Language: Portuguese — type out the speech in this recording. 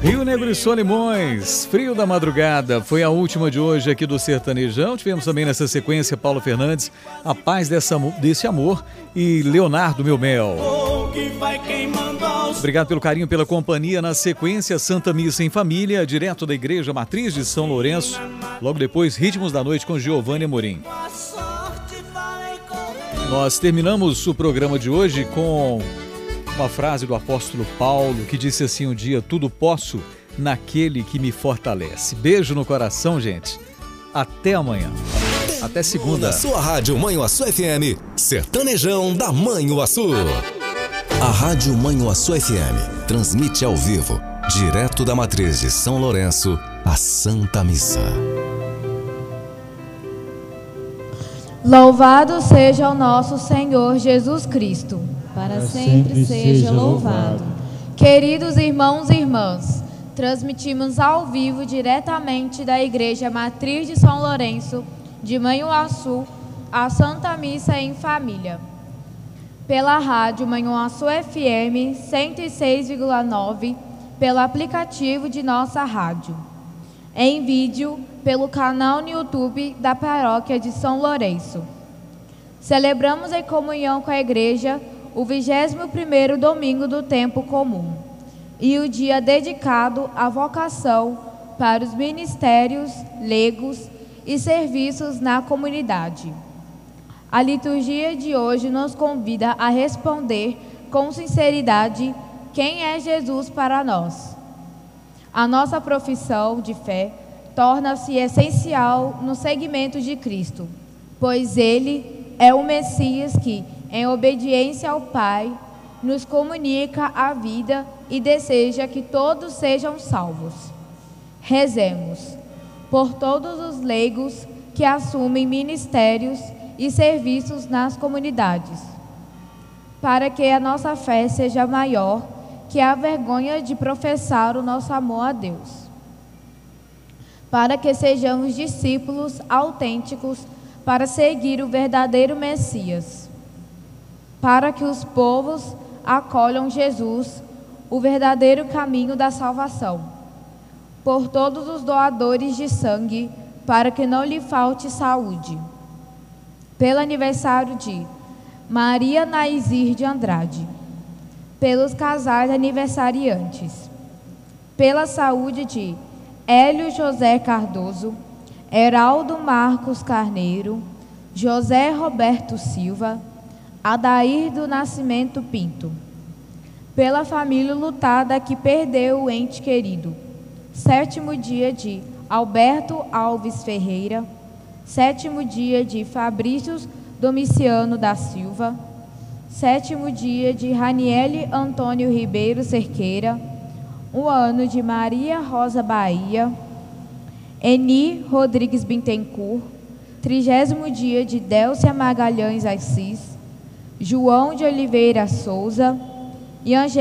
Rio Negro e Solimões, Frio da Madrugada, foi a última de hoje aqui do Sertanejão. Tivemos também nessa sequência Paulo Fernandes, A Paz desse Amor, e Leonardo Meu Mel. Obrigado pelo carinho, pela companhia. Na sequência, Santa Missa em Família, direto da Igreja Matriz de São Lourenço. Logo depois, Ritmos da Noite com Giovanni Amorim. Nós terminamos o programa de hoje com uma frase do apóstolo Paulo, que disse assim um dia: tudo posso naquele que me fortalece. Beijo no coração, gente. Até amanhã. Até segunda. Na sua rádio Manhuaçu FM, Sertanejão da Manhuaçu. A Rádio Manhuaçu FM transmite ao vivo, direto da Matriz de São Lourenço, a Santa Missa. Louvado seja o nosso Senhor Jesus Cristo. Para sempre seja louvado. Queridos irmãos e irmãs, transmitimos ao vivo diretamente da Igreja Matriz de São Lourenço, de Manhuaçu, a Santa Missa em Família. Pela rádio Manhuaçu FM 106,9, pelo aplicativo de nossa rádio. Em vídeo, pelo canal no YouTube da Paróquia de São Lourenço. Celebramos em comunhão com a Igreja o 21º domingo do tempo comum e o dia dedicado à vocação para os ministérios, legos e serviços na comunidade. A liturgia de hoje nos convida a responder com sinceridade quem é Jesus para nós. A nossa profissão de fé torna-se essencial no seguimento de Cristo, pois Ele é o Messias que, em obediência ao Pai, nos comunica a vida e deseja que todos sejam salvos. Rezemos por todos os leigos que assumem ministérios e serviços nas comunidades, para que a nossa fé seja maior que a vergonha de professar o nosso amor a Deus, para que sejamos discípulos autênticos para seguir o verdadeiro Messias, para que os povos acolham Jesus, o verdadeiro caminho da salvação, por todos os doadores de sangue, para que não lhe falte saúde, pelo aniversário de Maria Naizir de Andrade, pelos casais aniversariantes, pela saúde de Hélio José Cardoso, Heraldo Marcos Carneiro, José Roberto Silva, Adair do Nascimento Pinto, pela família lutada que perdeu o ente querido. 7º dia de Alberto Alves Ferreira, 7º dia de Fabrício Domiciano da Silva, 7º dia de Raniele Antônio Ribeiro Cerqueira, 1 ano de Maria Rosa Bahia, Eni Rodrigues Bittencourt, 30º dia de Délcia Magalhães Assis, João de Oliveira Souza e Angélica